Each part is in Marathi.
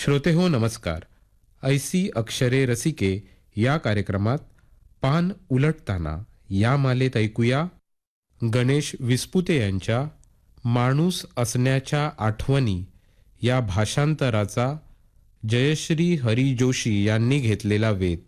श्रोतेहो नमस्कार. ऐसी अक्षरे रसिके या कार्यक्रमात पान उलटताना या मालेत ऐकूया गणेश विस्पुते यांच्या माणूस असण्याच्या आठवणी या भाषांतराचा जयश्री हरी जोशी यांनी घेतलेला वेध.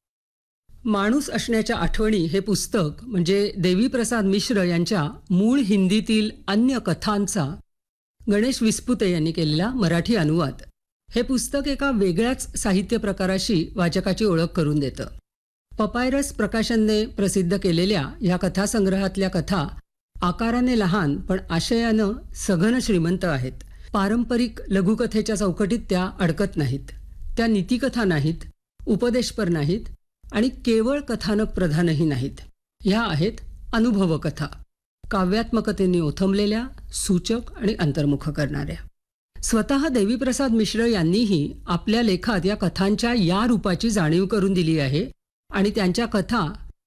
माणूस असण्याच्या आठवणी हे पुस्तक म्हणजे देवीप्रसाद मिश्र यांच्या मूळ हिंदीतील अन्य कथांचा गणेश विस्पुते यांनी केलेला मराठी अनुवाद. हे पुस्तक एका वेगळ्याच साहित्य प्रकाराशी वाचकाची ओळख करून देतं. पपायरस प्रकाशनने प्रसिद्ध केलेल्या या कथासंग्रहातल्या कथा आकाराने लहान पण आशयानं सघन श्रीमंत आहेत. पारंपरिक लघुकथेच्या चौकटीत त्या अडकत नाहीत. त्या नीतिकथा नाहीत, उपदेशपर नाहीत आणि केवळ कथानक प्रधानही नाहीत. ह्या आहेत अनुभवकथा, काव्यात्मकतेने ओथंबलेल्या, सूचक आणि अंतर्मुख करणाऱ्या. स्वतः देवीप्रसाद मिश्र यांनीही आपल्या लेखात या कथांच्या या रूपाची जाणीव करून दिली आहे आणि त्यांच्या कथा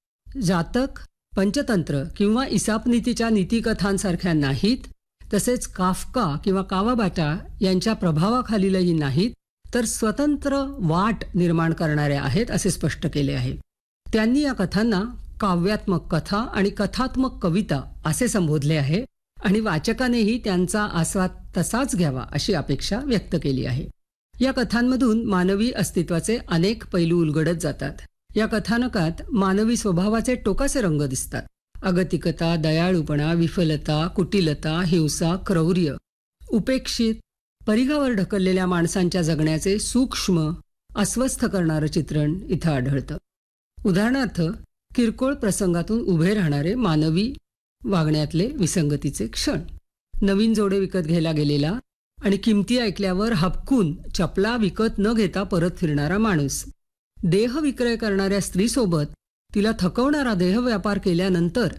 जातक, पंचतंत्र किंवा इसापनीतीच्या नीतिकथांसारख्या नाहीत, तसेच काफका किंवा कावाबाटा यांच्या प्रभावाखालीलही नाहीत, तर स्वतंत्र वाट निर्माण करणाऱ्या आहेत असे स्पष्ट केले आहे. त्यांनी या कथांना काव्यात्मक कथा आणि कथात्मक कविता असे संबोधले आहे आणि वाचकानेही त्यांचा आस्वाद तसाच घ्यावा अशी अपेक्षा व्यक्त केली आहे. या कथांमधून मानवी अस्तित्वाचे अनेक पैलू उलगडत जातात. या कथानकात मानवी स्वभावाचे टोकाचे रंग दिसतात. अगतिकता, दयाळूपणा, विफलता, कुटिलता, हिंसा, क्रौर्य, उपेक्षित, परिघावर ढकललेल्या माणसांच्या जगण्याचे सूक्ष्म, अस्वस्थ करणारं चित्रण इथं आढळतं. उदाहरणार्थ, किरकोळ प्रसंगातून उभे राहणारे मानवी वागण्यातले विसंगतीचे क्षण, नवीन जोडे विकत घ्यायला गेलेला आणि किमती ऐकल्यावर हबकून चपला विकत न घेता परत फिरणारा माणूस, देह विक्रय करणाऱ्या स्त्रीसोबत तिला थकवणारा देहव्यापार केल्यानंतर